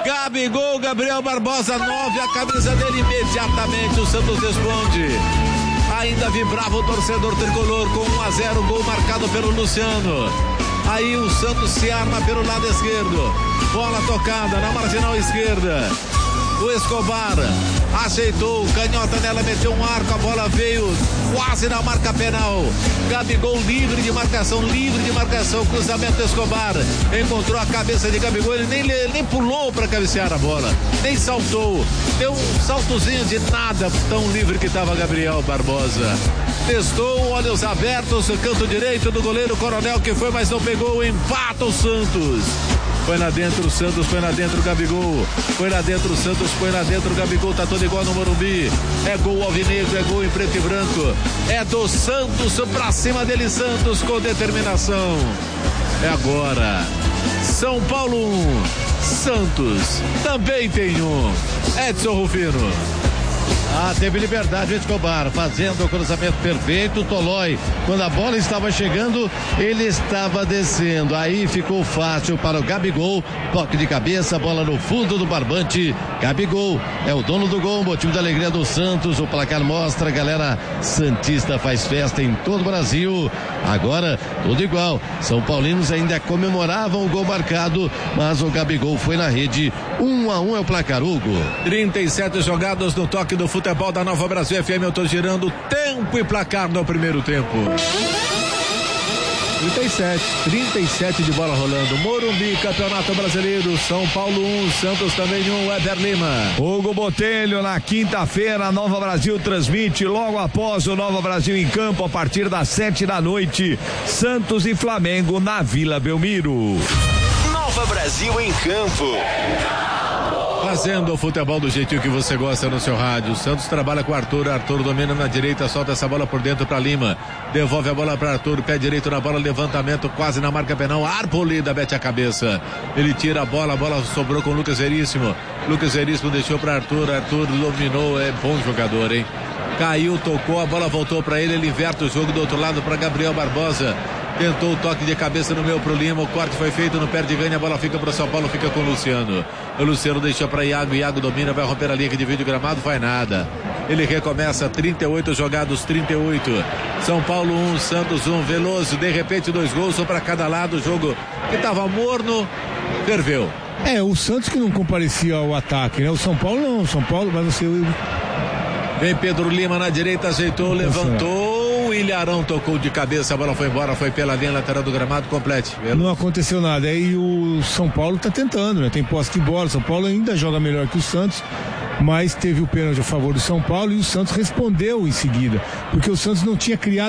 Gabigol, Gabriel Barbosa, 9, a camisa dele, imediatamente o Santos responde. Ainda vibrava o torcedor tricolor com 1-0, gol marcado pelo Luciano. Aí o Santos se arma pelo lado esquerdo, bola tocada na marginal esquerda. O Escobar ajeitou, canhota nela, meteu um arco, a bola veio quase na marca penal. Gabigol livre de marcação, cruzamento Escobar, encontrou a cabeça de Gabigol, ele nem pulou para cabecear a bola, nem saltou, deu um saltozinho de nada, tão livre que estava Gabriel Barbosa. Testou, olhos abertos, canto direito do goleiro Coronel, que foi, mas não pegou, empata o Santos. Foi lá dentro o Santos, foi lá dentro o Gabigol, foi lá dentro o Santos, foi lá dentro o Gabigol, tá todo igual no Morumbi. É gol alvinegro, é gol em preto e branco, é do Santos pra cima dele, Santos com determinação. É agora, São Paulo 1, Santos também tem um. Edson Rufino. Teve liberdade o Escobar, fazendo o cruzamento perfeito. Tolói, quando a bola estava chegando, ele estava descendo. Aí ficou fácil para o Gabigol. Toque de cabeça, bola no fundo do barbante. Gabigol é o dono do gol, motivo da alegria do Santos. O placar mostra, a galera santista faz festa em todo o Brasil. Agora, tudo igual. São Paulinos ainda comemoravam o gol marcado, mas o Gabigol foi na rede. 1-1 é o placar, Hugo. 37 jogadas no toque do futebol da Nova Brasil FM. Eu tô girando tempo e placar no primeiro tempo. 37 de bola rolando. Morumbi, Campeonato Brasileiro, São Paulo 1, Santos também 1, Weber Lima. Hugo Botelho, na quinta-feira, a Nova Brasil transmite logo após o Nova Brasil em campo, a partir das 7 da noite, Santos e Flamengo na Vila Belmiro. Nova Brasil em campo. Fazendo o futebol do jeitinho que você gosta no seu rádio. Santos trabalha com Arthur domina na direita, solta essa bola por dentro para Lima, devolve a bola para Arthur, pé direito na bola, levantamento quase na marca penal, Arboleda mete a cabeça, ele tira a bola sobrou com Lucas Veríssimo deixou para Arthur dominou, é bom jogador, hein? Caiu, tocou, a bola voltou para ele inverte o jogo do outro lado para Gabriel Barbosa. Tentou o toque de cabeça no meio pro Lima, o corte foi feito, não perde ganha, a bola fica pro São Paulo, fica com o Luciano. O Luciano deixou para Iago domina, vai romper a linha que divide o gramado, faz nada. Ele recomeça, 38 jogados, 38. São Paulo 1, Santos 1, Veloso, de repente 2 gols, só para cada lado, o jogo que tava morno, ferveu. O Santos que não comparecia ao ataque, né? O São Paulo não, vai você... Vem Pedro Lima na direita, ajeitou, levantou. O Ilharão tocou de cabeça, a bola foi embora, foi pela linha lateral do gramado, complete. Não aconteceu nada. Aí o São Paulo tá tentando, né? Tem posse de bola. O São Paulo ainda joga melhor que o Santos, mas teve o pênalti a favor do São Paulo e o Santos respondeu em seguida, porque o Santos não tinha criado